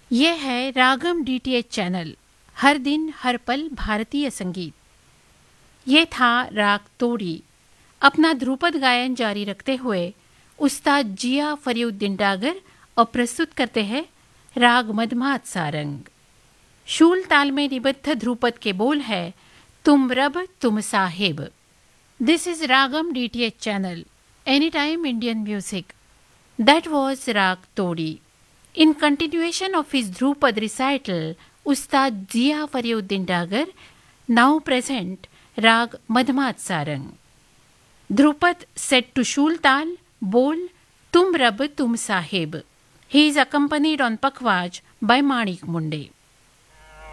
ये है रागम DTH channel, हर दिन हर पल भारतीय संगीत। ये था राग तोड़ी। अपना ध्रुपद गायन जारी रखते हुए उस्ताद जिया फरीउद्दीन डागर और प्रस्तुत करते हैं राग मधमात सारंग। शूल ताल में निबद्ध ध्रुपद के बोल है तुम रब तुम Sahib. This is ragam DTH channel, any time Indian music. That was Rag Todi. In continuation of his Dhrupad recital, Ustad Zia Fariuddin Dagar now present Rag Madhmat Sarang. Dhrupad set to Shul Tal, Bol, Tum Rab Tum Sahib. He is accompanied on Pakhwaj by Manik Munde.